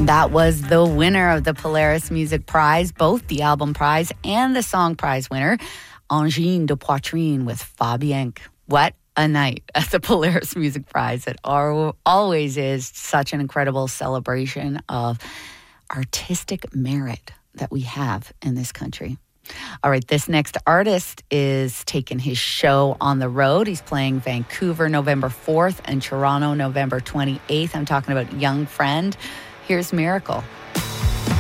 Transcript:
That was the winner of the Polaris Music Prize, both the album prize and the song prize winner, Angine de Poitrine with Fabienque. What a night at the Polaris Music Prize. It always is such an incredible celebration of artistic merit that we have in this country. All right, this next artist is taking his show on the road. He's playing Vancouver November 4th and Toronto November 28th. I'm talking about Young Friend. Here's Miracle.